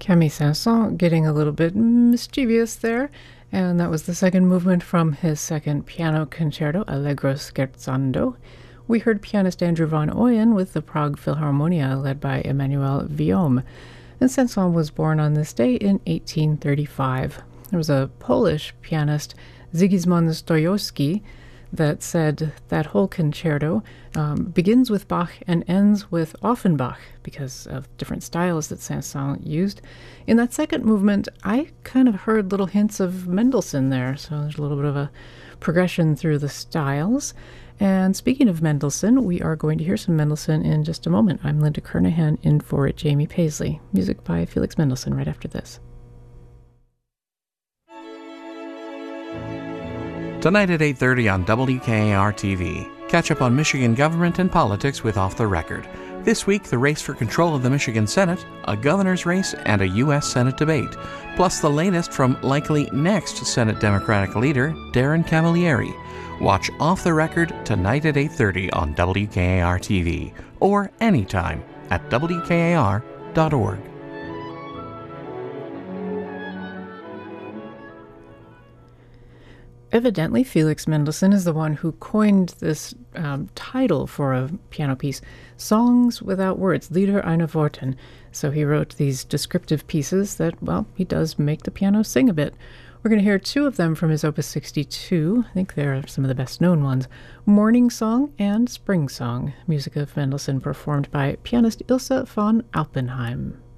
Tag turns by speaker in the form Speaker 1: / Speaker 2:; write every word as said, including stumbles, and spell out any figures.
Speaker 1: Camille Saint-Saëns getting a little bit mischievous there, and that was the second movement from his second piano concerto, Allegro scherzando. We heard pianist Andrew van Ooyen with the Prague Philharmonia, led by Emmanuel Viaume. And Saint-Saëns was born on this day in eighteen thirty-five. There was a Polish pianist, Sigismund Stojowski, that said that whole concerto um, begins with Bach and ends with Offenbach because of different styles that Saint-Saëns used. In that second movement, I kind of heard little hints of Mendelssohn there, so there's a little bit of a progression through the styles. And speaking of Mendelssohn, we are going to hear some Mendelssohn in just a moment. I'm Linda Kernahan in for Jamie Paisley. Music by Felix Mendelssohn right after this.
Speaker 2: Tonight at eight thirty on W K A R T V. Catch up on Michigan government and politics with Off the Record. This week, the race for control of the Michigan Senate, a governor's race, and a U S Senate debate. Plus the latest from likely next Senate Democratic leader, Darren Cavalieri. Watch Off the Record tonight at eight thirty on W K A R T V or anytime at W K A R dot org.
Speaker 1: Evidently, Felix Mendelssohn is the one who coined this um, title for a piano piece, Songs Without Words, Lieder ohne Worte. So he wrote these descriptive pieces that, well, he does make the piano sing a bit. We're going to hear two of them from his Opus sixty-two. I think they're some of the best-known ones, Morning Song and Spring Song, music of Mendelssohn performed by pianist Ilse von Alpenheim.